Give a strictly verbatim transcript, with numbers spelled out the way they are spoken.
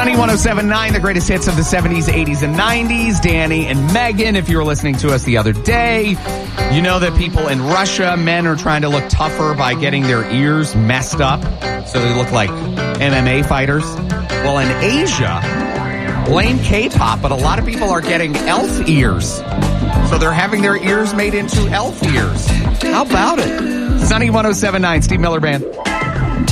Sunny one oh seven point nine, the greatest hits of the seventies, eighties, and nineties. Danny and Megan, if you were listening to us the other day, you know that people in Russia, men are trying to look tougher by getting their ears messed up so they look like M M A fighters. Well, in Asia, blame K-pop, but a lot of people are getting elf ears. So they're having their ears made into elf ears. How about it? Sunny one oh seven point nine, Steve Miller Band.